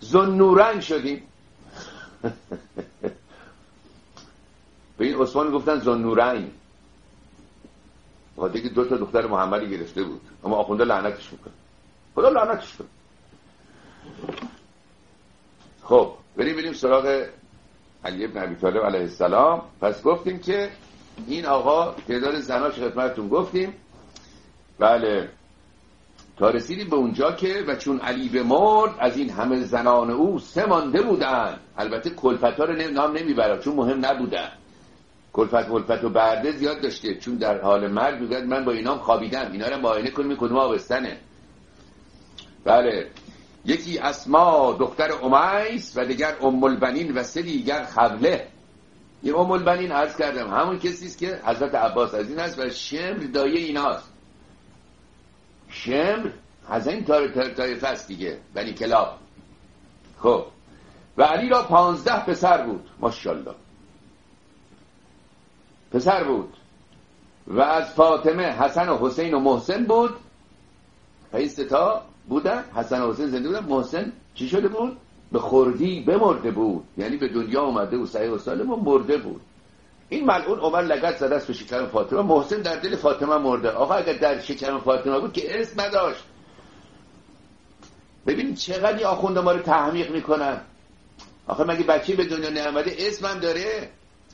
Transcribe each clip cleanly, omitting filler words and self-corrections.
ذوالنورین شدیم. به این عثمان گفتن ذوالنورین، وقتی که 2 تا دختر محمدی گرفته بود، اما آخونده لعنتش میکنه، خدا لعنتش کنه. خب بریم سراغ علی ابن ابی طالب علیه السلام. پس گفتیم که این آقا تعداد زناش خدمتتون گفتیم، بله، تا رسیدیم به اونجا که و چون علی بمرد از این همه زنان او 3 مانده بودن. البته کلفت‌ها رو نام نمیبرم چون مهم نبودن، کلفت و برده زیاد داشته، چون در حال مرگ میگه من با اینام خوابیدم، اینا رو معاینه کنیم کدوم آبستنه. بله، یکی اسما دختر امیس و دیگر ام البنین و 3 دیگر خوله. این ام البنین عرض کردم همون کسی است که حضرت عباس از این است و شمر دایه ایناست. شمر از این طایفه است دیگه، بنی کلاب. خب و علی را 15 پسر بود، ماشاءالله پسر بود. و از فاطمه حسن و حسین و محسن بود. این 3 تا بودن، حسن و حسین زنده بودن، محسن چی شده بود؟ به خردی بمرده بود، یعنی به دنیا اومده و صحیح و سالم و مرده بود. این ملعون عمر لگد زده است به شکم فاطمه. محسن در دل فاطمه مرده. آقا اگر در شکم فاطمه بود که اسم نداشت. ببین چقدر آخونده ما رو تحمیق میکنن. آخه مگه بچه به دنیا نیامده اسم هم داره؟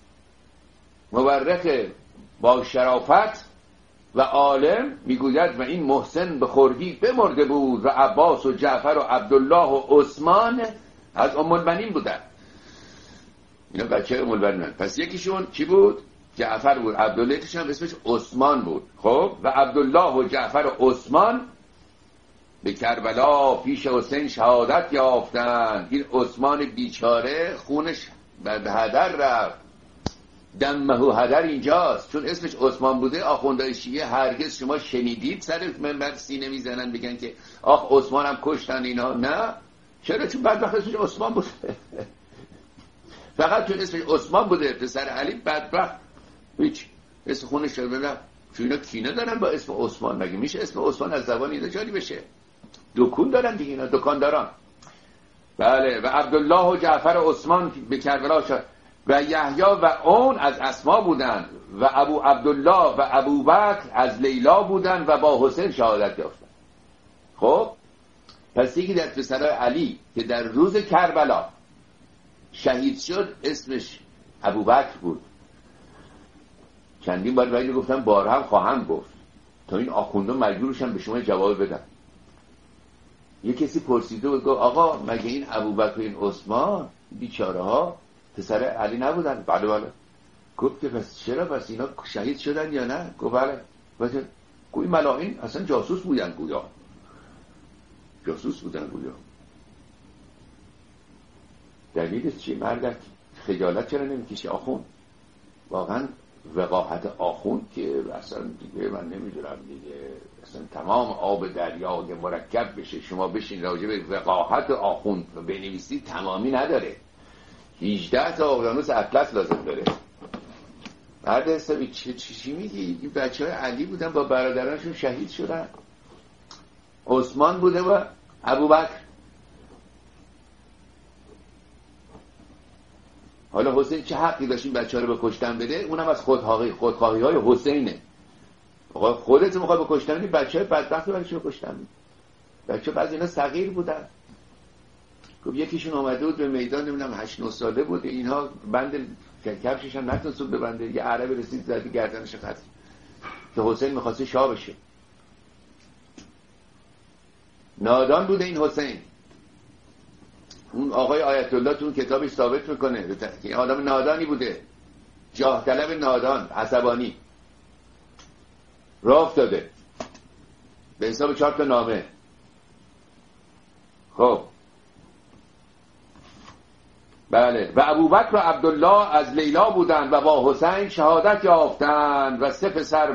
مورخ با شرافت و عالم میگوید و این محسن به خردی بمرده بود و عباس و جعفر و عبدالله و عثمان از ام البنین بودن. اینا بچه ام البنین. پس یکیشون چی بود؟ جعفر بود. عبدالله یکیشون اسمش عثمان بود. خب و عبدالله و جعفر و عثمان به کربلا پیش حسین شهادت یافتند. این عثمان بیچاره خونش به هدر رفت. دمه هدر اینجاست، چون اسمش عثمان بوده. آخوندهای شیعه هرگز شما شنیدید سر منبر سینه میزنن بگن که آخ عثمان هم کشتن اینا؟ نه. چرا؟ چون بدبخت اسمش عثمان بوده. فقط چون اسمش عثمان بوده پسر علی بدبخت هیچ اسم خونش رو ببین. چون اینا کینه دارن با اسم عثمان. مگه میشه اسم عثمان از زبان اینا جاری بشه؟ دکون دارن دیگه اینا، دکانداران. بله و عبدالله و جعفر و عثمان به کربلا شد و یحیی و اون از اسما بودند و ابو عبدالله و ابو بکر از لیلا بودند و با حسین شهادت یافتند. خب پس یکی در پسرای علی که در روز کربلا شهید شد اسمش ابو بکر بود. چندین بار ولی گفتم بارها خواهم گفت تا این آخونده مجبورشن به شما جواب بدن. یه کسی پرسیده و گفت آقا مگه این ابو بکر و این عثمان بیچاره ها پسر علی نبودن؟ بله بله. گفت که پس چرا پس اینا شهید شدن یا نه؟ گفت بله. گفت این ملاعین اصلا جاسوس بودن گویا. جاسوس بودن گویا. دلیلش چی؟ مردک خجالت چرا نمیکشی آخوند؟ واقعا وقاحت آخوند که اصلا دیگه من نمیدونم دیگه اصلا تمام آب دریا که مرکب بشه شما بشین راجع به وقاحت آخوند و بنویسی تمامی نداره. 18 تا اقیانوس اطلس لازم داره. بعد حسابی چی میگی؟ این بچه های علی بودن با برادرانشون شهید شدن. عثمان بوده و ابوبکر. حالا حسین چه حقی داشت این بچه ها رو به کشتن بده؟ اونم از خودخواهی های حسینه. خودت میخوای به کشتن بدی، بچه های بدبخت رو برای کشتن بدی؟ بچه بعضی اینا صغیر بودن. خب یکیشون اومده بود به میدان نمیدونم 8-9 ساله بود، اینها بند کفشش هم نتونست ببنده، یه عربی رسید زد گردنش خط که حسین میخواسته شاه بشه. نادان بوده این حسین. اون آقای آیت الله تو اون کتابش ثابت میکنه که این آدم نادانی بوده، جاه طلب، نادان، عصبانی. راه افتاده به حساب 4 تا نامه. خب بله و ابوبکر و عبدالله از لیلا بودند و با حسین شهادت یافتند و 3 پسر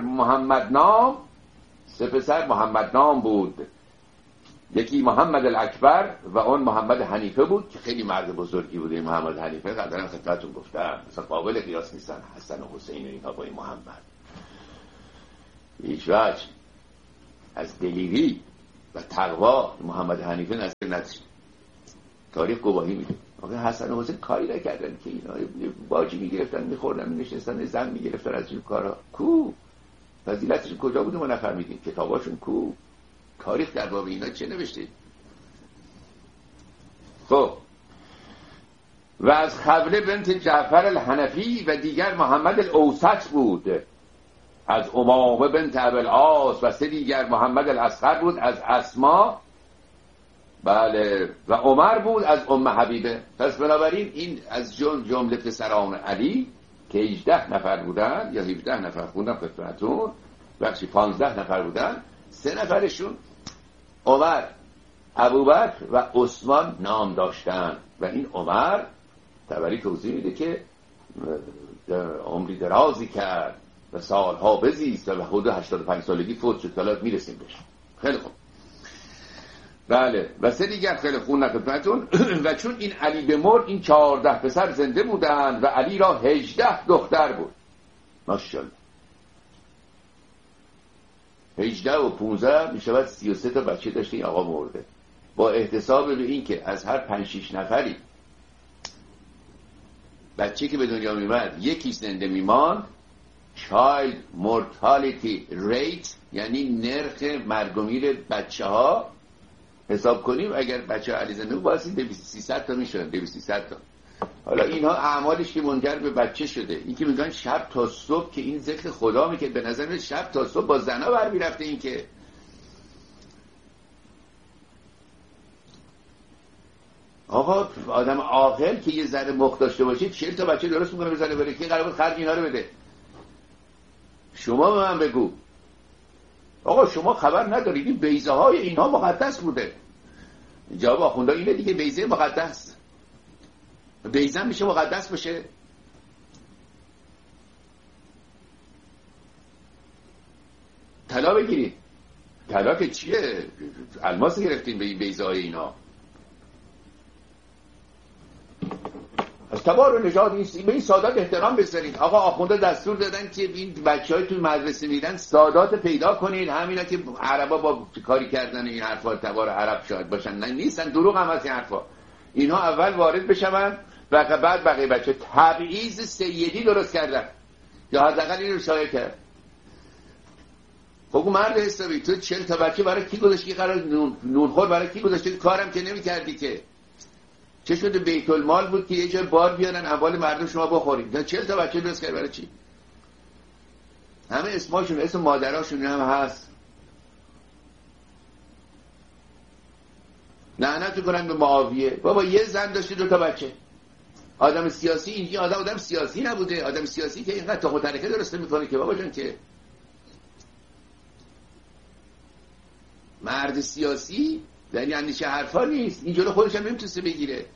محمد نام بود. یکی محمد الاکبر و اون محمد حنیفه بود که خیلی مرد بزرگی بوده. محمد حنیفه قدرم خدمتتون گفتم مثلا قابل قیاس نیستن حسن و حسین و اینها با این محمد. هیچ وجه از دلیری و تقوا محمد حنیفه نصر نداشت. تاریخ گواهی میده. آقا حسن و حسین کاری نکردن که اینا باجی میگرفتن میخوردن مینشستن زن میگرفتن از این کارا. کو فضیلتشون کجا بوده ما نفهمیدیم؟ کتاباشون کو؟ تاریخ در باب اینا چه نوشته؟ خب و از خبله بنت جعفر الحنفی و دیگر محمد الاوسط بود از امامه بنت ابوالعاص و 3 دیگر محمد الاصغر بود از اسما، بله، و عمر بود از ام حبیبه. پس بنابراین این از جمله پسران علی که 18 نفر بودن یا 17 نفر خوندم خدمتتون، بخشی 15 نفر بودن، 3 نفرشون عمر، ابوبکر و عثمان نام داشتن و این عمر تبری توضیح میده که عمری درازی کرد و سالها بزیست و حدود 85 سالگی فوت شد. حالا میرسیم بهش. خیلی خوب، بله، و 3 دیگر خیلی خون نخدمتون. و چون این علی بمرد این 14 پسر زنده بودند و علی را 18 دختر بود. ماشاءالله 18 و 15 میشود 33 تا بچه داشته این آقا مرده. با احتساب به این که از هر 5-6 نفری بچه که به دنیا میمد یکی زنده میماند، child mortality rate یعنی نرخ مرگ و میر بچه ها حساب کنیم، اگر بچه ها علی زنده بود باید 300 تا میشدن، 200 تا. حالا اینها اعمالش که منجر به بچه شده. این که میگن شب تا صبح، که این ذکر خدا می که به نظر میاد شب تا صبح با زنا برمی رفته. این که آقا آدم عاقل که یه ذره مخ داشته باشه 40 تا بچه درست میکنه بزنه بره. کی قرار بود خرج اینا رو بده؟ شما به من بگو. آقا شما خبر ندارید این بیضه های اینها مقدس بوده؟ جواب آخونده اینه دیگه، بیضه مقدس. بیضه میشه مقدس باشه؟ طلا بگیرید. طلا که چیه؟ الماس گرفتین به این بیضه های اینا. از تبار و نژاد به این سادات احترام بذارید. آقا آخونده دستور دادن که این بچهای توی مدرسه میرن سادات پیدا کنید. همینا که عربا با کاری کردن این حرفا تبار عرب شاید باشن، نه نیستن، دروغ هم از این حرفا. اینها اول وارد بشون و بعد بقیه بچه تبعیض سیدی درست کردن یا حداقل این رو شایع کرد. خب مرد حسابی تو 40 تا بچه برای کی گذاشتی؟ قرار نونخور برای کی گذاشتی؟ کارم که نمی‌کردی که. چه شده بیت المال بود که یه جای بار بیارن اموال مردم شما بخورید. 40 تا بچه درست کرد برای چی؟ همه اسمشون، اسم مادراشون هم هست. لعنت کنن به معاویه. بابا یه زن داشته 2 تا بچه. آدم سیاسی اینجا آدم سیاسی نبوده. آدم سیاسی که اینقدر تخم ترکه درست میکنه که بابا جان که مرد سیاسی یعنی اندیشه حرفا نیست. این جلو خودش هم نمیتونسته بگیره.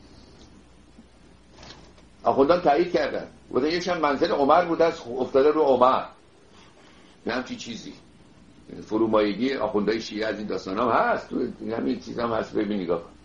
آخوندان تایید کردن بوده یکشم منزل عمر بوده از افتاده رو عمر، نه همچی چیزی. فرومایگی آخوندهای شیعه از این داستان هم هست، تو همین چیز هم هست. ببین نگاه کن.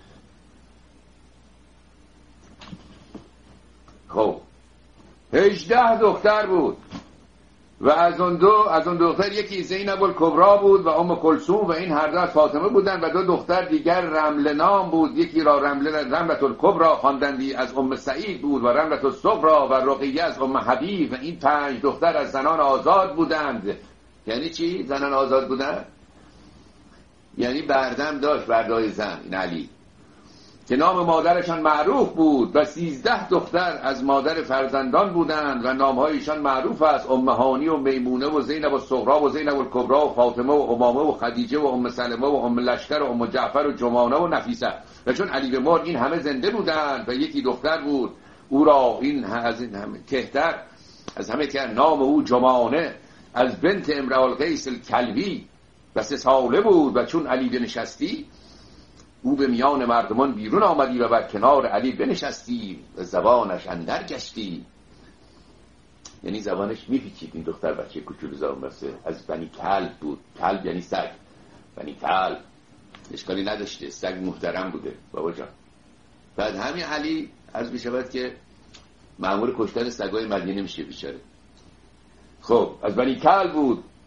خب 18 دختر بود و از اون دختر یکی زینب الکبرا بود و ام کلثوم و این هر دو از فاطمه بودن و 2 دختر دیگر رمله نام بود. یکی را رملة الکبرا خواندندی از ام سعید بود و رملة الصغرا و رقیه از ام حبیب و این 5 دختر از زنان آزاد بودند. یعنی چی زنان آزاد بودند؟ یعنی بردم داشت، بردای زن. این علی که نام مادرشان معروف بود و 13 دختر از مادر فرزندان بودند و نامهایشان معروف است: ام هانی و میمونه و زینب الصغرا و زینب الکبرا و فاطمه و امامه و خدیجه و ام سلمه و ام لشکر و ام جعفر و جمانه و نفیسه. و چون علی بمرد این همه زنده بودند و یکی دختر بود او را این از این همه کهتر از همه که نام او جمانه از بنت امرؤ القیس الکلبی و 3 ساله بود. و چون علی بنشستی او به میان مردمان بیرون آمدی و بر کنار علی بنشستی و زبانش اندر گشتی. یعنی زبانش میپیچید. این دختر بچه کوچولو زبان بسه از بنی کلب بود. کلب یعنی سگ. بنی کلب اشکالی نداشته، سگ محترم بوده بابا جان. بعد همین علی عرض میشود که مأمور کشتن سگای مدینه میشه بیچاره. خب از بنی کلب بود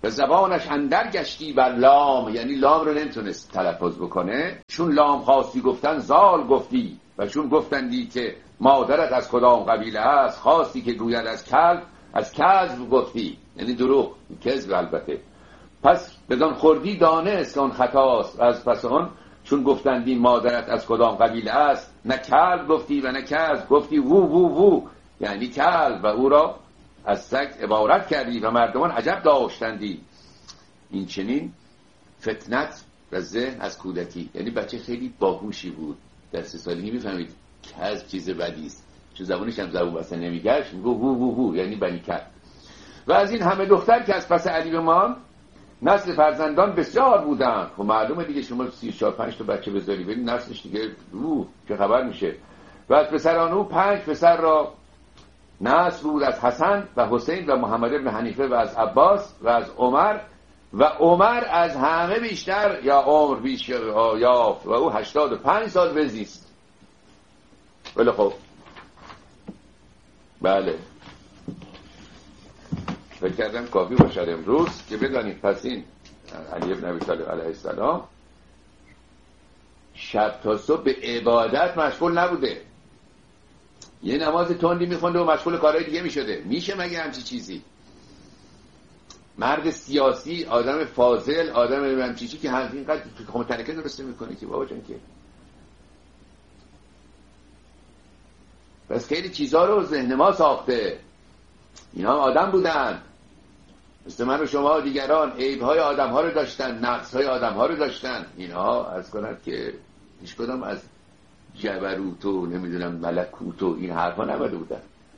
به زبانش اندر گشتی بر لام، یعنی لام رو نمیتونست تلفظ بکنه، چون لام خواستی گفتن زال گفتی، و چون گفتندی که مادرت از کدام قبیله است، خواستی که گوید از کلب، از کذب گفتی، یعنی دروغ، کذب البته. پس بدان خردی دانست که اون خطاست، از پس اون چون گفتندی مادرت از کدام قبیله است، نه کلب گفتی و نه کذب گفتی، وو وو وو، یعنی کلب، و او را از سگ عبارت کردی و مردمان عجب داشتندی. این چنین فتنت و ذهن از کودکی، یعنی بچه خیلی باهوشی بود، در 3 سالگی میفهمید کذب چیز بدی است، چون زبونش هم زبون واسه نمیگشت، میگه وو وو وو، یعنی بنی کلب. و از این همه دختر که از پس علی بمان، نسل فرزندان بسیار بودن. خب معلومه دیگه، شما 34-5 تا بچه بذاری برید نسلش دیگه چه خبر میشه. و از پسران او 5 پسر را نسل بود، از حسن و حسین و محمد ابن حنیفه و از عباس و از عمر، و عمر از همه بیشتر یا عمر بیشتر یافت و او 85 سال بزیست. بله خب بله، فکر کردم کافی باشد امروز که بدانید پس این علی ابن ابی طالب علیه السلام شب تا صبح به عبادت مشغول نبوده، یه نماز تندی میخونده و مشغول کارهای دیگه میشده. میشه مگه همچی چیزی؟ مرد سیاسی، آدم فاضل، آدم همچی چیزی که اینقدر خم تنکه درسته میکنه که بابا جان، که بس خیلی چیزها رو ذهن ما ساخته. اینا آدم بودن مثل من و شما و دیگران، عیب‌های آدم‌ها رو داشتن، نقص‌های آدم‌ها رو داشتن. اینها از کند که هیچ کدام از جبروت و نمیدونم ملکوت و این حرفا نبوده بودن.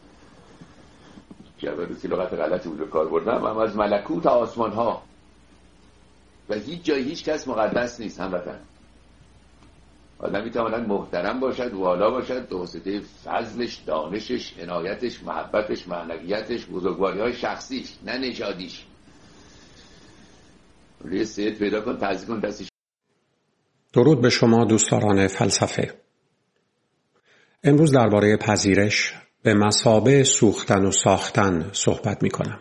جبروت لغت غلطی بود کار بردم، اما از ملکوت آسمان‌ها. و هیچ جای هیچ کس مقدس نیست هموطن. آدم میتواند محترم باشد، والا باشد، به واسطه فضلش، دانشش، عنایتش، محبتش، معنویتش، بزرگواری‌های شخصیش، نه نژادیش. روی سید پیدا کن، تعظیم کن، دستش. درود به شما دوستداران فلسفه. امروز درباره پذیرش به مثابه سوختن و ساختن صحبت می‌کنم.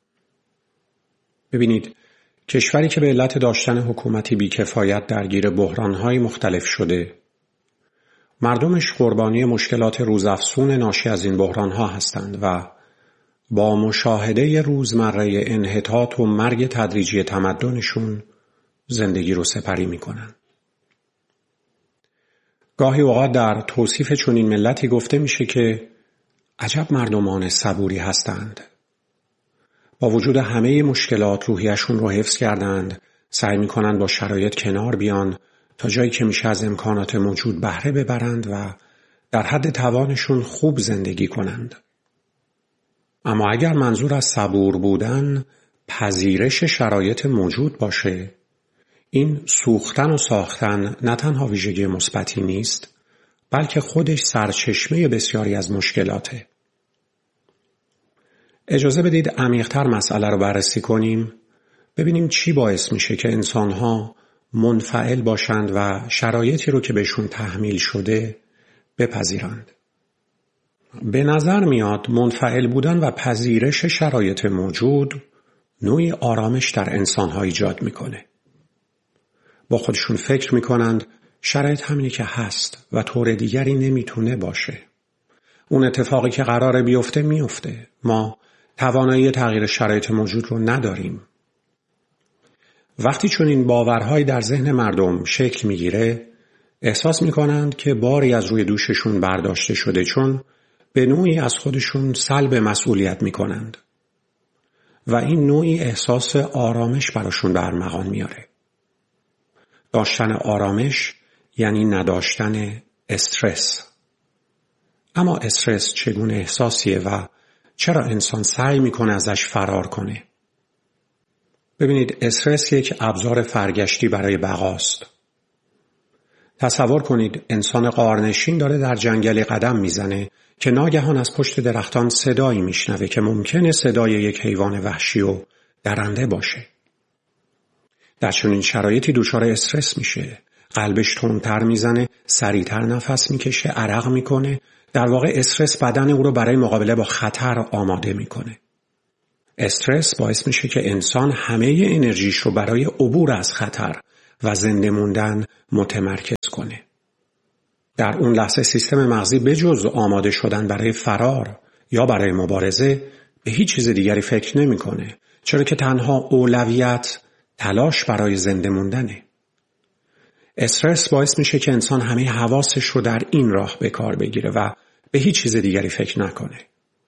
ببینید، کشوری که به علت داشتن حکومتی بیکفایت درگیر بحران‌های مختلف شده، مردمش قربانی مشکلات روزافزون ناشی از این بحران‌ها هستند و با مشاهده روزمره انحطاط و مرگ تدریجی تمدنشون زندگی رو سپری می‌کنن. گاهی اوقات در توصیف چنین ملتی گفته میشه که عجب مردمان صبوری هستند. با وجود همه مشکلات روحیشون رو حفظ کردند، سعی میکنند با شرایط کنار بیان تا جایی که میشه از امکانات موجود بهره ببرند و در حد توانشون خوب زندگی کنند. اما اگر منظور از صبور بودن پذیرش شرایط موجود باشه، این سوختن و ساختن نه تنها ویژگی مثبتی نیست، بلکه خودش سرچشمه بسیاری از مشکلاته. اجازه بدید عمیق‌تر مسئله رو بررسی کنیم، ببینیم چی باعث میشه که انسان‌ها منفعل باشند و شرایطی رو که بهشون تحمیل شده بپذیرند. به نظر میاد منفعل بودن و پذیرش شرایط موجود نوعی آرامش در انسان‌ها ایجاد میکنه. با خودشون فکر میکنند شرایط همینی که هست و طور دیگری نمیتونه باشه. اون اتفاقی که قراره بیفته میفته. ما توانایی تغییر شرایط موجود رو نداریم. وقتی چون این باورهایی در ذهن مردم شکل میگیره، احساس میکنند که باری از روی دوششون برداشته شده، چون به نوعی از خودشون سلب مسئولیت میکنند و این نوعی احساس آرامش براشون برمغان میاره. داشتن آرامش یعنی نداشتن استرس. اما استرس چگونه احساسیه و چرا انسان سعی میکنه ازش فرار کنه؟ ببینید، استرس یک ابزار فرگشتی برای بقاست. تصور کنید انسان غارنشین داره در جنگل قدم میزنه که ناگهان از پشت درختان صدایی میشنوه که ممکنه صدای یک حیوان وحشی و درنده باشه. در چنین شرایطی دچار استرس میشه، قلبش تندتر میزنه، سریعتر نفس میکشه، عرق میکنه. در واقع استرس بدن او رو برای مقابله با خطر آماده میکنه. استرس باعث میشه که انسان همه انرژیش رو برای عبور از خطر و زنده موندن متمرکز کنه. در اون لحظه سیستم مغزی به جز آماده شدن برای فرار یا برای مبارزه به هیچ چیز دیگری فکر نمیکنه، چرا که تنها اولویت تلاش برای زنده موندنه. استرس باعث میشه که انسان همه حواسش رو در این راه به کار بگیره و به هیچ چیز دیگری فکر نکنه.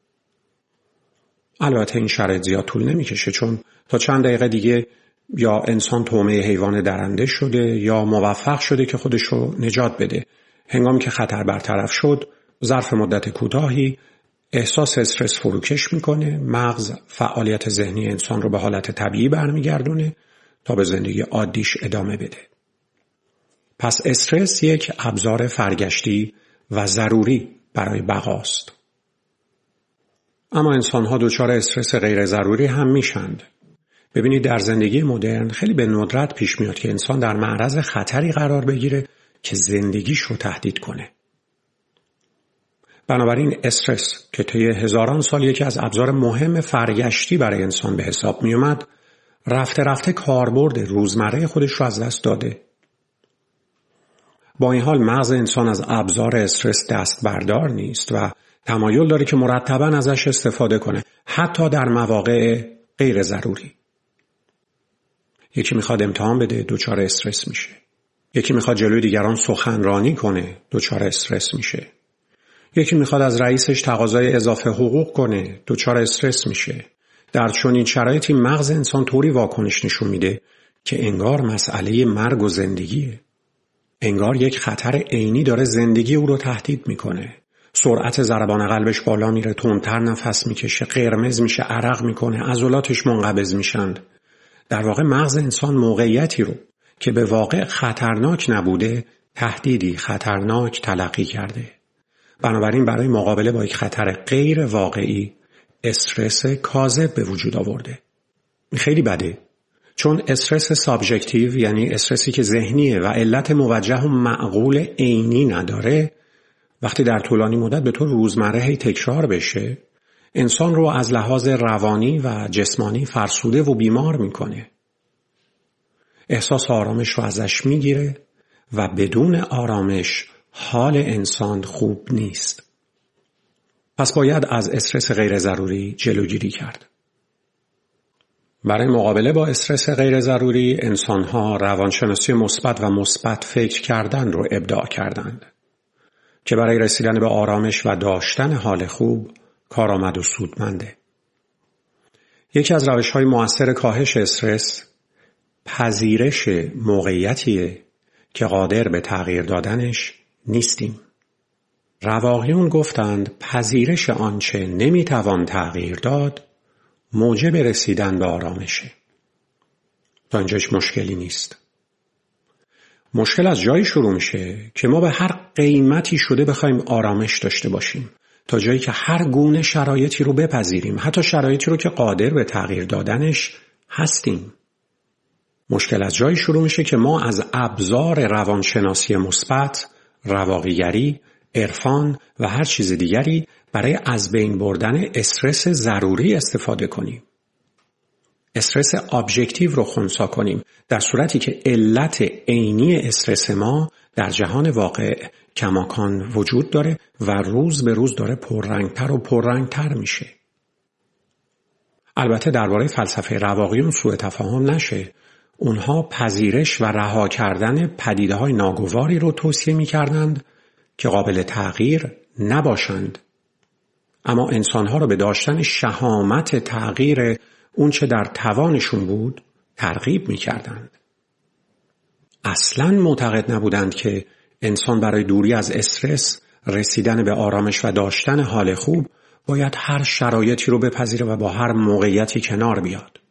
البته این شرایط زیاد طول نمیکشه، چون تا چند دقیقه دیگه یا انسان طعمه حیوان درنده شده یا موفق شده که خودش رو نجات بده. هنگامی که خطر برطرف شد، ظرف مدت کوتاهی احساس استرس فروکش میکنه، مغز فعالیت ذهنی انسان رو به حالت طبیعی برمیگردونه تا به زندگی عادیش ادامه بده. پس استرس یک ابزار فرگشتی و ضروری برای بقاست. اما انسان‌ها دچار استرس غیر ضروری هم میشند. ببینید در زندگی مدرن خیلی به ندرت پیش میاد که انسان در معرض خطری قرار بگیره که زندگیش رو تهدید کنه. بنابراین استرس که طی هزاران سال یکی از ابزار مهم فرگشتی برای انسان به حساب می اومد، رفته رفته کاربرد روزمره خودش رو از دست داده. با این حال مغز انسان از ابزار استرس دست بردار نیست و تمایل داره که مرتباً ازش استفاده کنه، حتی در مواقع غیر ضروری. یکی میخواد امتحان بده، دچار استرس میشه. یکی میخواد جلوی دیگران سخنرانی کنه، دچار استرس میشه. یکی میخواد از رئیسش تقاضای اضافه حقوق کنه، دچار استرس میشه. در چنین شرایطی مغز انسان طوری واکنش نشون میده که انگار مسئله مرگ و زندگیه. انگار یک خطر عینی داره زندگی او رو تهدید میکنه. سرعت ضربان قلبش بالا میره، تندتر نفس میکشه، قرمز میشه، عرق میکنه، عضلاتش منقبض میشند. در واقع مغز انسان موقعیتی رو که به واقع خطرناک نبوده، تهدیدی خطرناک تلقی کرده. بنابراین برای مقابله با یک خطر غیر واقعی استرس کاذب به وجود آورده. خیلی بده، چون استرس سابجکتیو یعنی استرسی که ذهنیه و علت موجه و معقول عینی نداره، وقتی در طولانی مدت به طور روزمره تکرار بشه، انسان رو از لحاظ روانی و جسمانی فرسوده و بیمار میکنه. احساس آرامش رو ازش میگیره و بدون آرامش حال انسان خوب نیست. پس باید از استرس غیر ضروری جلوگیری کرد. برای مقابله با استرس غیر ضروری انسان‌ها روانشناسی مثبت و مثبت فکر کردن رو ابداع کردند که برای رسیدن به آرامش و داشتن حال خوب کارآمد و سودمنده. یکی از روش‌های مؤثر کاهش استرس پذیرش موقعیتیه که قادر به تغییر دادنش نیستیم. رواقیون گفتند پذیرش آنچه نمیتوان تغییر داد موجب رسیدن به آرامشه. تا اینجاش مشکلی نیست. مشکل از جایی شروع میشه که ما به هر قیمتی شده بخوایم آرامش داشته باشیم، تا جایی که هر گونه شرایطی رو بپذیریم، حتی شرایطی رو که قادر به تغییر دادنش هستیم. مشکل از جایی شروع میشه که ما از ابزار روانشناسی مثبت، رواقیگری، عرفان و هر چیز دیگری برای از بین بردن استرس ضروری استفاده کنیم. استرس ابجکتیو رو خنثی کنیم، در صورتی که علت عینی استرس ما در جهان واقع کماکان وجود داره و روز به روز داره پررنگتر و پررنگتر میشه. البته درباره فلسفه رواقیون سوء تفاهم نشه. اونها پذیرش و رها کردن پدیده‌های ناگواری رو توصیه می‌کردند که قابل تغییر نباشند، اما انسان‌ها رو به داشتن شهامت تغییر اون چه در توانشون بود ترغیب می‌کردند. اصلاً معتقد نبودند که انسان برای دوری از استرس، رسیدن به آرامش و داشتن حال خوب باید هر شرایطی رو بپذیره و با هر موقعیتی کنار بیاد.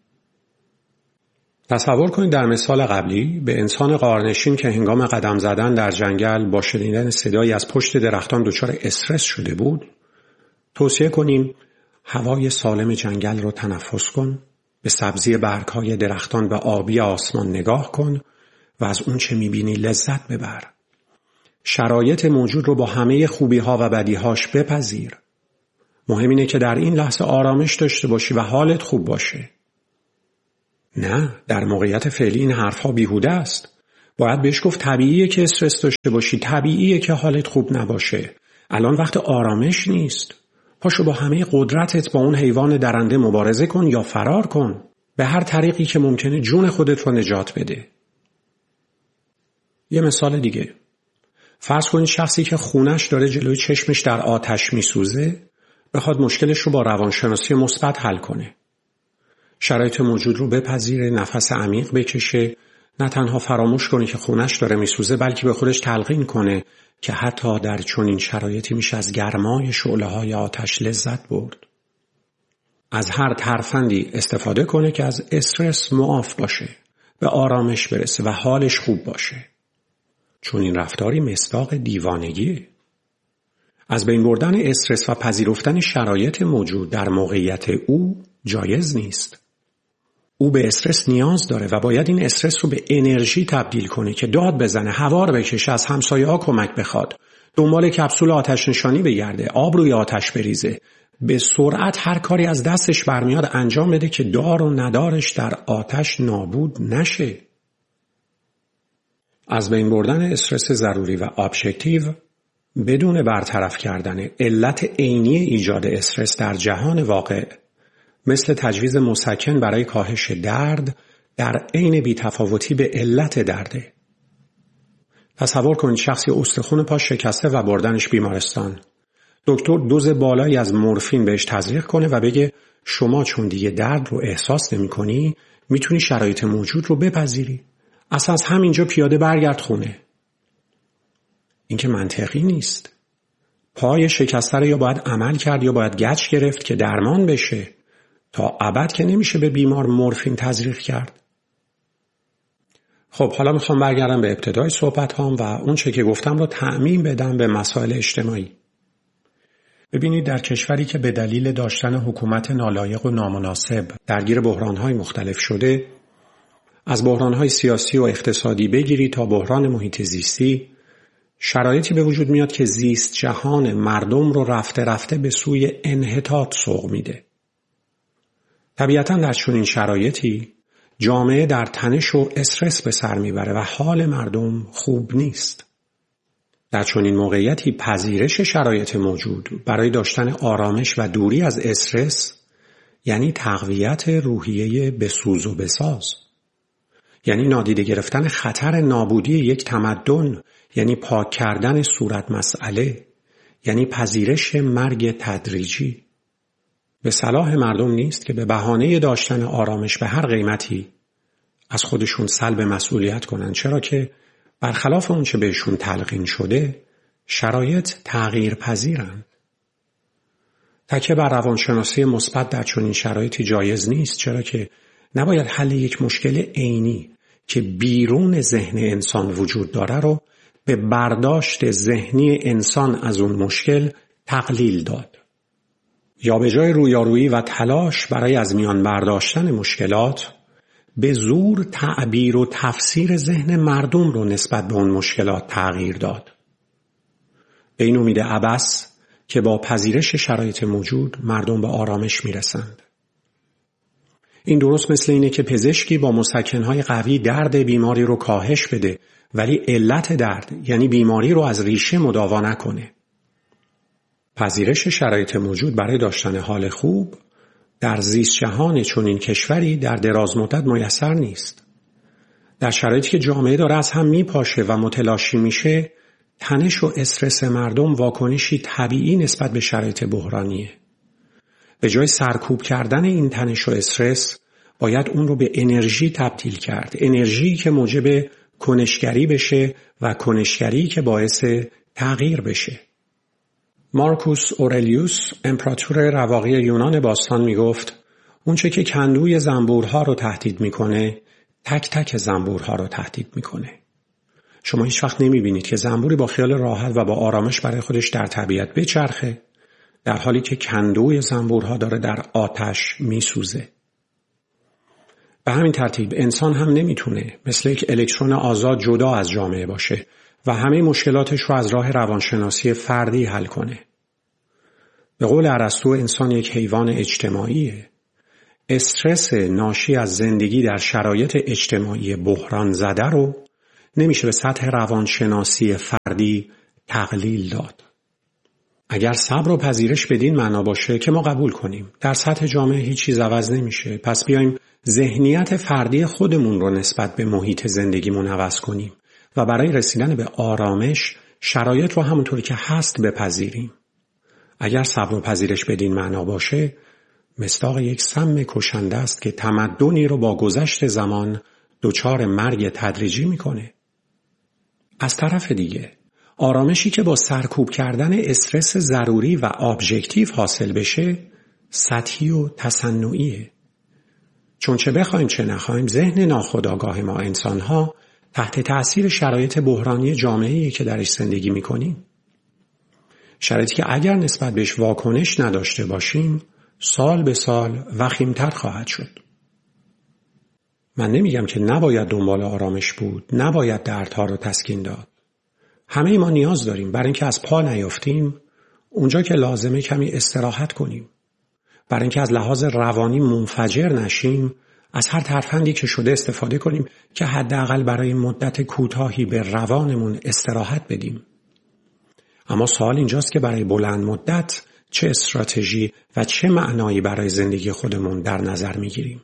تصور کنید در مثال قبلی به انسان غارنشین که هنگام قدم زدن در جنگل با شنیدن صدایی از پشت درختان دچار استرس شده بود، توصیه کنیم هوای سالم جنگل رو تنفس کن، به سبزی برگ‌های درختان و آبی آسمان نگاه کن و از اون چه می‌بینی لذت ببر. شرایط موجود رو با همه خوبی‌ها و بدی‌هاش بپذیر. مهم اینه که در این لحظه آرامش داشته باشی و حالت خوب باشه. نه، در موقعیت فعلی این حرفها بیهوده است. باید بهش گفت طبیعیه که استرس داشته باشی، طبیعیه که حالت خوب نباشه. الان وقت آرامش نیست. پاشو با همه قدرتت با اون حیوان درنده مبارزه کن یا فرار کن. به هر طریقی که ممکنه جون خودت رو نجات بده. یه مثال دیگه. فرض کنید شخصی که خونش داره جلوی چشمش در آتش میسوزه بخواد مشکلش رو با روانشناسی مثبت حل کنه. شرایط موجود رو بپذیره، نفس عمیق بکشه، نه تنها فراموش کنه که خونش داره میسوزه بلکه به خودش تلقین کنه که حتی در چنین شرایطی میشه از گرمای شعله‌های آتش لذت برد. از هر ترفندی استفاده کنه که از استرس معاف باشه، به آرامش برسه و حالش خوب باشه. چون این رفتاری مصداق دیوانگیه. از بین بردن استرس و پذیرفتن شرایط موجود در موقعیت او جایز نیست. او به استرس نیاز داره و باید این استرس رو به انرژی تبدیل کنه که داد بزنه، هوا رو بکشه، از همسایه‌ها کمک بخواد، دنبال کپسول آتش نشانی بگرده، آب روی آتش بریزه، به سرعت هر کاری از دستش برمیاد انجام بده که دار و ندارش در آتش نابود نشه. از بین بردن استرس ضروری و ابجکتیو بدون برطرف کردن علت عینی ایجاد استرس در جهان واقع مثل تجویز مسکن برای کاهش درد در عین بی‌تفاوتی به علت درده. تصور کنید شخصی استخوان پاش شکسته و بردنش بیمارستان. دکتر دوز بالایی از مورفین بهش تزریق کنه و بگه شما چون دیگه درد رو احساس نمی‌کنی میتونی شرایط موجود رو بپذیری. اصلا از همینجا پیاده برگرد خونه. این که منطقی نیست. پای شکسته رو یا باید عمل کرد یا باید گچ گرفت که درمان بشه. تا ابد که نمیشه به بیمار مورفین تزریق کرد. خب حالا میخوام برگردم به ابتدای صحبت هام و اون چه که گفتم رو تعمیم بدم به مسائل اجتماعی. ببینید در کشوری که به دلیل داشتن حکومت نالایق و نامناسب درگیر بحران‌های مختلف شده، از بحران‌های سیاسی و اقتصادی بگیری تا بحران محیط زیستی، شرایطی به وجود میاد که زیست جهان مردم رو رفته رفته به سوی انحطاط سوق میده. طبیعتاً در چنین شرایطی جامعه در تنش و استرس به سر میبره و حال مردم خوب نیست. در چنین موقعیتی پذیرش شرایط موجود برای داشتن آرامش و دوری از استرس یعنی تقویت روحیه بسوز و بساز. یعنی نادیده گرفتن خطر نابودی یک تمدن، یعنی پاک کردن صورت مسئله، یعنی پذیرش مرگ تدریجی. به صلاح مردم نیست که به بهانه داشتن آرامش به هر قیمتی از خودشون سلب مسئولیت کنن، چرا که برخلاف اون چه بهشون تلقین شده شرایط تغییر پذیرند. تکیه بر روانشناسی مثبت در چنین شرایطی جایز نیست، چرا که نباید حل یک مشکل عینی که بیرون ذهن انسان وجود داره رو به برداشت ذهنی انسان از اون مشکل تقلیل داد. یا به جای رویارویی و تلاش برای از میان برداشتن مشکلات به زور تعبیر و تفسیر ذهن مردم رو نسبت به اون مشکلات تغییر داد. به این امید عبث که با پذیرش شرایط موجود مردم به آرامش میرسند. این درست مثل اینه که پزشکی با مسکنهای قوی درد بیماری رو کاهش بده ولی علت درد یعنی بیماری رو از ریشه مداوا نکنه. پذیرش شرایط موجود برای داشتن حال خوب در زیست جهان چنین کشوری در دراز مدت میسر نیست. در شرایطی که جامعه داره از هم میپاشه و متلاشی میشه، تنش و استرس مردم واکنشی طبیعی نسبت به شرایط بحرانیه. به جای سرکوب کردن این تنش و استرس باید اون رو به انرژی تبدیل کرد. انرژی که موجب کنشگری بشه و کنشگری که باعث تغییر بشه. مارکوس اورلیوس امپراتور رواقی یونان باستان میگفت اونچه که کندوی زنبورها رو تهدید میکنه تک تک زنبورها رو تهدید میکنه. شما هیچ وقت نمیبینید که زنبوری با خیال راحت و با آرامش برای خودش در طبیعت بچرخه در حالی که کندوی زنبورها داره در آتش میسوزه. به همین ترتیب انسان هم نمیتونه مثل یک الکترون آزاد جدا از جامعه باشه و همه مشکلاتش رو از راه روانشناسی فردی حل کنه. به قول ارسطو انسان یک حیوان اجتماعیه. استرس ناشی از زندگی در شرایط اجتماعی بحران زده رو نمیشه به سطح روانشناسی فردی تقلیل داد. اگر صبر و پذیرش بدین معنا باشه که ما قبول کنیم در سطح جامعه هیچ چیز عوض نمیشه، پس بیایم ذهنیت فردی خودمون رو نسبت به محیط زندگیمون عوض کنیم و برای رسیدن به آرامش شرایط رو همونطوری که هست بپذیریم. اگر صبر و پذیرش بدین معنا باشه، مصداق یک سم کشنده است که تمدنی رو با گذشت زمان دچار مرگ تدریجی میکنه. از طرف دیگه آرامشی که با سرکوب کردن استرس ضروری و ابجکتیو حاصل بشه سطحی و تصنعیه. چون چه بخوایم چه نخوایم ذهن ناخودآگاه ما انسان‌ها تحت تأثیر شرایط بحرانی جامعه‌ای که درش زندگی می‌کنیم، شرایطی که اگر نسبت بهش واکنش نداشته باشیم سال به سال وخیم‌تر خواهد شد. من نمیگم که نباید دنبال آرامش بود، نباید دردها رو تسکین داد. همه ما نیاز داریم برای اینکه از پا نیافتیم اونجا که لازمه کمی استراحت کنیم. برای اینکه از لحاظ روانی منفجر نشیم از هر ترفندی که شده استفاده کنیم که حداقل برای مدت کوتاهی به روانمون استراحت بدیم. اما سوال اینجاست که برای بلند مدت چه استراتژی و چه معنایی برای زندگی خودمون در نظر میگیریم؟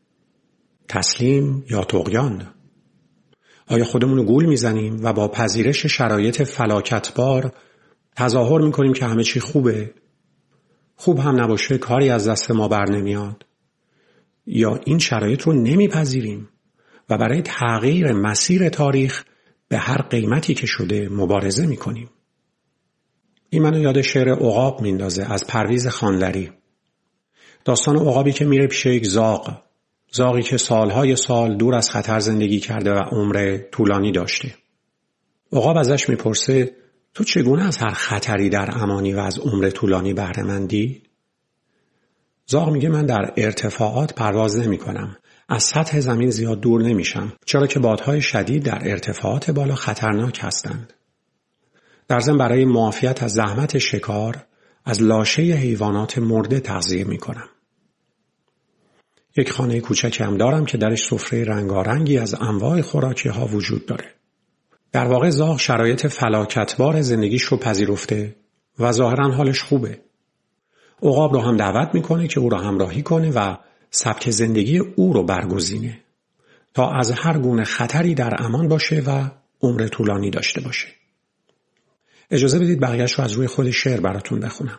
تسلیم یا طغیان؟ آیا خودمون رو گول میزنیم و با پذیرش شرایط فلاکتبار تظاهر میکنیم که همه چی خوبه؟ خوب هم نباشه کاری از دست ما بر نمیاد؟ یا این شرایط رو نمیپذیریم و برای تغییر مسیر تاریخ به هر قیمتی که شده مبارزه میکنیم؟ این منو یاد شعر عقاب میندازه از پرویز خانلری. داستان عقابی که میره پیش یک زاغی که سالهای سال دور از خطر زندگی کرده و عمر طولانی داشته. عقاب ازش میپرسه تو چگونه از هر خطری در امانی و از عمر طولانی بهره مندی؟ زاغ میگه من در ارتفاعات پرواز نمی کنم. از سطح زمین زیاد دور نمیشم چرا که بادهای شدید در ارتفاعات بالا خطرناک هستند. در ضمن برای معافیت از زحمت شکار از لاشه حیوانات مرده تغذیه میکنم. یک خانه کوچکی هم دارم که درش سفره رنگارنگی از انواع خوراکی ها وجود داره. در واقع زاغ شرایط فلاکتبار زندگیش رو پذیرفته و ظاهرا حالش خوبه. عقاب رو هم دعوت میکنه که او رو همراهی کنه و سبک زندگی او رو برگزینه تا از هر گونه خطری در امان باشه و عمر طولانی داشته باشه. اجازه بدید بقیه‌اش رو از روی خود شعر براتون بخونم.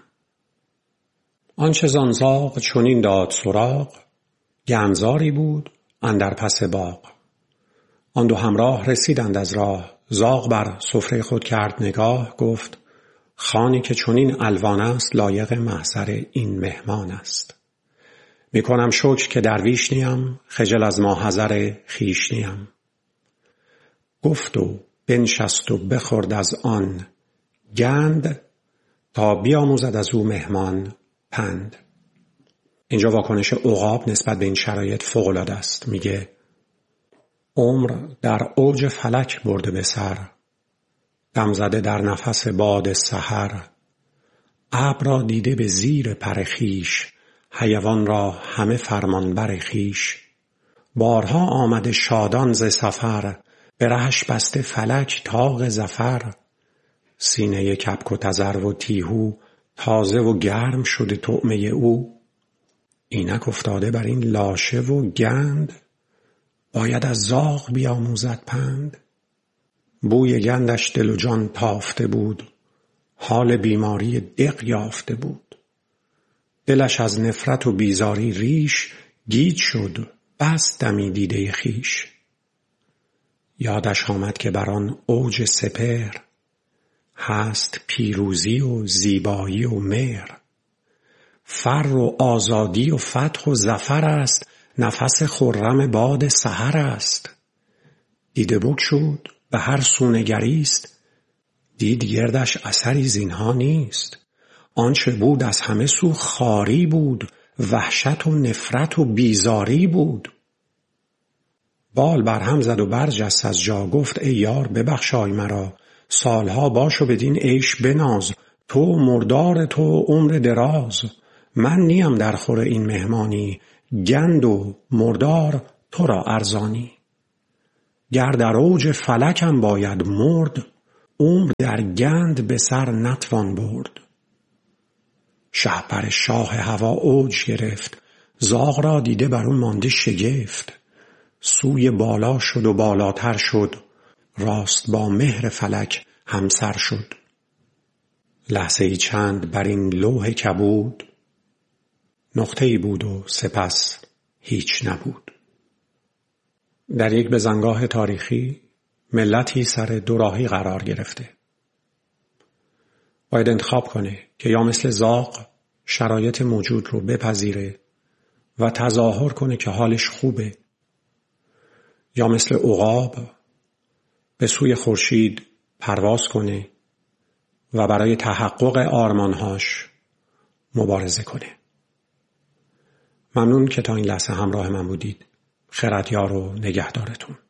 آنچه زان زاغ چنین داد سراغ، گنزاری بود اندر پس باغ. آن دو همراه رسیدند از راه، زاغ بر سفره خود کرد نگاه، گفت خوانی که چنین الوان است لایق محضر این مهمان است. میکنم شکر که درویش نیم، خجل از ماحضر خویش نیم. گفت و بنشست و بخورد از آن گند، تا بیاموزد از او مهمان پند. اینجا واکنش عقاب نسبت به این شرایط فوق‌العاده است. میگه عمر در اوج فلک برده به سر، دم زده در نفس باد سحر. ابر را دیده به زیر پر خویش، حیوان را همه فرمانبر خویش. بارها آمده شادان ز سفر، به رهش بسته فلک طاق ظفر. سینه کبک و تذرو و تیهو، تازه و گرم شده طعمه او. اینک افتاده بر این لاشه و گند، باید از زاغ بیاموزد پند. بوی گندش دل و جان تافته بود، حال بیماری دق یافته بود. دلش از نفرت و بیزاری ریش، گیج شد بس دمی دیده خویش. یادش آمد که بر آن اوج سپهر، هست پیروزی و زیبایی و مهر. فر و آزادی و فتح و ظفر است، نفس خرم باد سحر است. دیده بگشود به هر سو نگریست، دید گردش اثری زینها نیست. آنچه بود از همه سو خواری بود، وحشت و نفرت و بیزاری بود. بال برهم زد و برجست از جا، گفت ای یار ببخشای مرا. سالها باش و بدین عیش بناز، تو مردار تو عمر دراز، من نیم در خور این مهمانی، گند و مردار تو را ارزانی. گر در اوج فلکم باید مرد، عمر در گند به سر نتوان برد. شهپر شاه هوا اوج گرفت، زاغ را دیده بر اون مانده شگفت. سوی بالا شد و بالاتر شد، راست با مهر فلک همسر شد. لحظه‌ای چند بر این لوح کبود، نقطه‌ای بود و سپس هیچ نبود. در یک بزنگاه تاریخی ملتی سر دوراهی قرار گرفته. باید انتخاب کنه که یا مثل زاغ شرایط موجود رو بپذیره و تظاهر کنه که حالش خوبه، یا مثل عقاب به سوی خورشید پرواز کنه و برای تحقق آرمانهاش مبارزه کنه. ممنون که تا این لحظه همراه من بودید. خیراتیار و نگهدارتون.